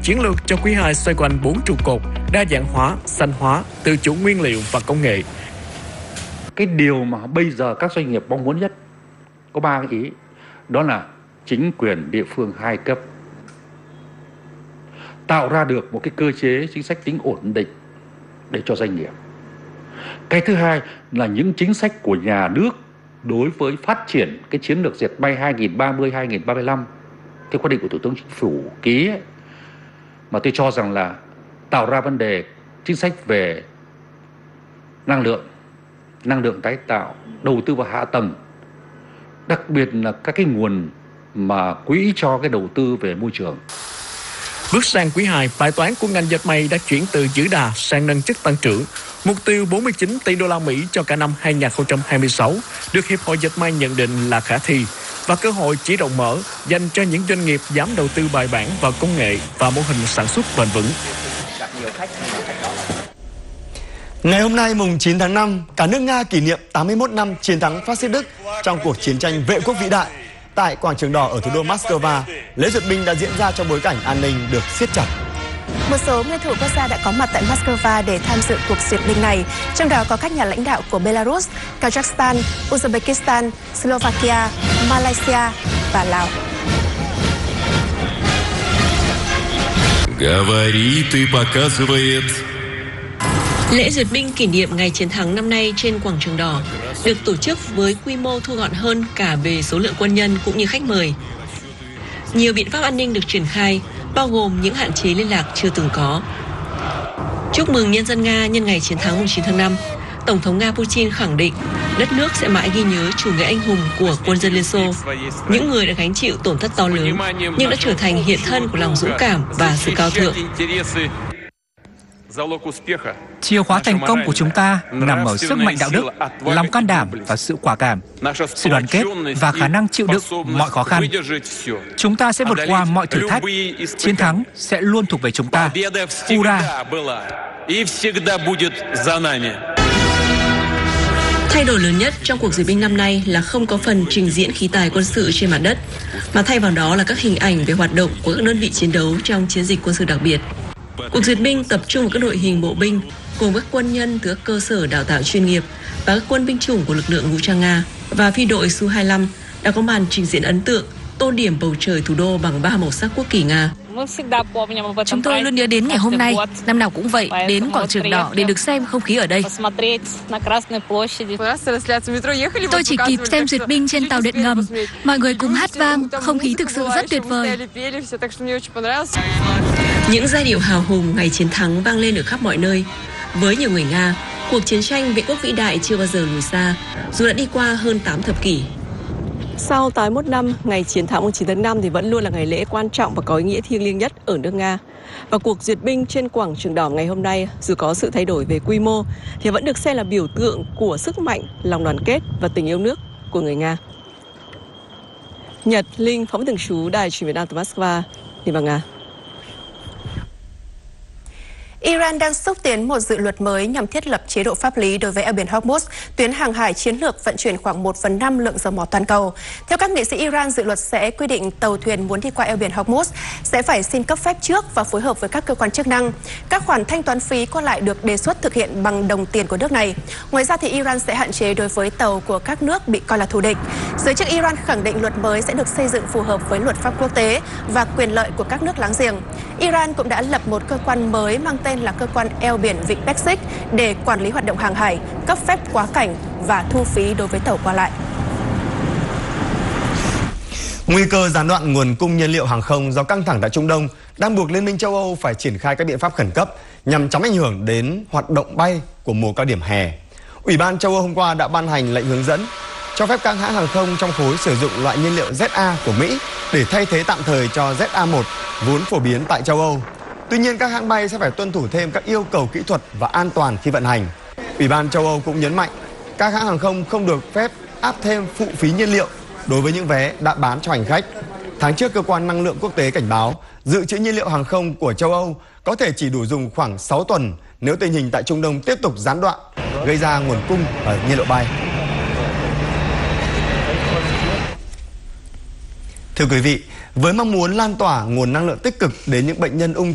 chiến lược cho quý 2 xoay quanh 4 trụ cột: đa dạng hóa, xanh hóa, tự chủ nguyên liệu và công nghệ. Cái điều mà bây giờ các doanh nghiệp mong muốn nhất có 3 cái ý, đó là chính quyền địa phương 2 cấp tạo ra được một cái cơ chế chính sách tính ổn định để cho doanh nghiệp. Cái thứ hai là những chính sách của nhà nước đối với phát triển cái chiến lược dệt may 2030-2035 theo quyết định của Thủ tướng Chính phủ ký ấy, mà tôi cho rằng là tạo ra vấn đề chính sách về năng lượng tái tạo, đầu tư vào hạ tầng, đặc biệt là các cái nguồn mà quỹ cho cái đầu tư về môi trường. Bước sang quý 2, bài toán của ngành dệt may đã chuyển từ giữ đà sang nâng chất tăng trưởng. Mục tiêu 49 tỷ đô la Mỹ cho cả năm 2026 được Hiệp hội Dệt may nhận định là khả thi và cơ hội chỉ rộng mở dành cho những doanh nghiệp dám đầu tư bài bản vào công nghệ và mô hình sản xuất bền vững. Ngày hôm nay mùng 9 tháng 5, cả nước Nga kỷ niệm 81 năm chiến thắng phát xít Đức trong cuộc chiến tranh vệ quốc vĩ đại. Tại Quảng trường Đỏ ở thủ đô Moscow, lễ duyệt binh đã diễn ra trong bối cảnh an ninh được siết chặt. Một số nguyên thủ quốc gia đã có mặt tại Moscow để tham dự cuộc duyệt binh này, trong đó có các nhà lãnh đạo của Belarus, Kazakhstan, Uzbekistan, Slovakia, Malaysia và Lào. Говорит и показывает. Lễ duyệt binh kỷ niệm ngày chiến thắng năm nay trên Quảng trường Đỏ được tổ chức với quy mô thu gọn hơn cả về số lượng quân nhân cũng như khách mời. Nhiều biện pháp an ninh được triển khai, bao gồm những hạn chế liên lạc chưa từng có. Chúc mừng nhân dân Nga nhân ngày chiến thắng 9 tháng 5, Tổng thống Nga Putin khẳng định đất nước sẽ mãi ghi nhớ chủ nghĩa anh hùng của quân dân Liên Xô, những người đã gánh chịu tổn thất to lớn nhưng đã trở thành hiện thân của lòng dũng cảm và sự cao thượng. Chìa khóa thành công của chúng ta nằm ở sức mạnh đạo đức, lòng can đảm và sự quả cảm, sự đoàn kết và khả năng chịu đựng mọi khó khăn. Chúng ta sẽ vượt qua mọi thử thách. Chiến thắng sẽ luôn thuộc về chúng ta. Ura! Thay đổi lớn nhất trong cuộc duyệt binh năm nay là không có phần trình diễn khí tài quân sự trên mặt đất, mà thay vào đó là các hình ảnh về hoạt động của các đơn vị chiến đấu trong chiến dịch quân sự đặc biệt. Cuộc duyệt binh tập trung vào các đội hình bộ binh, gồm các quân nhân từ các cơ sở đào tạo chuyên nghiệp và các quân binh chủng của lực lượng vũ trang Nga, và phi đội Su-25 đã có màn trình diễn ấn tượng, tô điểm bầu trời thủ đô bằng 3 màu sắc quốc kỳ Nga. Chúng tôi luôn nhớ đến ngày hôm nay, năm nào cũng vậy, đến Quảng trường Đỏ để được xem không khí ở đây. Tôi chỉ kịp xem duyệt binh trên tàu điện ngầm, mọi người cùng hát vang, không khí thực sự rất tuyệt vời. Những giai điệu hào hùng ngày chiến thắng vang lên ở khắp mọi nơi. Với nhiều người Nga, cuộc chiến tranh vệ quốc vĩ đại chưa bao giờ lùi xa, dù đã đi qua hơn 8 thập kỷ. Sau 81 năm, ngày chiến thắng 9 tháng 5 thì vẫn luôn là ngày lễ quan trọng và có ý nghĩa thiêng liêng nhất ở nước Nga. Và cuộc duyệt binh trên Quảng trường Đỏ ngày hôm nay, dù có sự thay đổi về quy mô, thì vẫn được xem là biểu tượng của sức mạnh, lòng đoàn kết và tình yêu nước của người Nga. Nhật Linh, phóng viên thường trú Đài Truyền hình Việt Nam từ Moscow, Liên bang Nga. Iran đang xúc tiến một dự luật mới nhằm thiết lập chế độ pháp lý đối với eo biển Hormuz, tuyến hàng hải chiến lược vận chuyển khoảng 1/5 lượng dầu mỏ toàn cầu. Theo các nghị sĩ Iran, dự luật sẽ quy định tàu thuyền muốn đi qua eo biển Hormuz sẽ phải xin cấp phép trước và phối hợp với các cơ quan chức năng. Các khoản thanh toán phí còn lại được đề xuất thực hiện bằng đồng tiền của nước này. Ngoài ra thì Iran sẽ hạn chế đối với tàu của các nước bị coi là thù địch. Giới chức Iran khẳng định luật mới sẽ được xây dựng phù hợp với luật pháp quốc tế và quyền lợi của các nước láng giềng. Iran cũng đã lập một cơ quan mới mang tên là cơ quan eo biển Vịnh Persic để quản lý hoạt động hàng hải, cấp phép quá cảnh và thu phí đối với tàu qua lại. Nguy cơ gián đoạn nguồn cung nhiên liệu hàng không do căng thẳng tại Trung Đông đang buộc Liên minh châu Âu phải triển khai các biện pháp khẩn cấp nhằm tránh ảnh hưởng đến hoạt động bay của mùa cao điểm hè. Ủy ban châu Âu hôm qua đã ban hành lệnh hướng dẫn cho phép các hãng hàng không trong khối sử dụng loại nhiên liệu ZA của Mỹ để thay thế tạm thời cho ZA1 vốn phổ biến tại châu Âu. Tuy nhiên, các hãng bay sẽ phải tuân thủ thêm các yêu cầu kỹ thuật và an toàn khi vận hành. Ủy ban châu Âu cũng nhấn mạnh các hãng hàng không không được phép áp thêm phụ phí nhiên liệu đối với những vé đã bán cho hành khách. Tháng trước, cơ quan năng lượng quốc tế cảnh báo dự trữ nhiên liệu hàng không của châu Âu có thể chỉ đủ dùng khoảng 6 tuần nếu tình hình tại Trung Đông tiếp tục gián đoạn, gây ra nguồn cung ở nhiên liệu bay. Thưa quý vị, với mong muốn lan tỏa nguồn năng lượng tích cực đến những bệnh nhân ung